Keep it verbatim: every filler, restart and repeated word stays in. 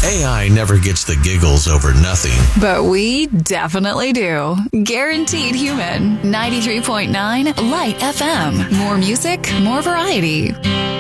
A I never gets the giggles over nothing. But we definitely do. Guaranteed Human. ninety-three point nine Light F M. More music, more variety.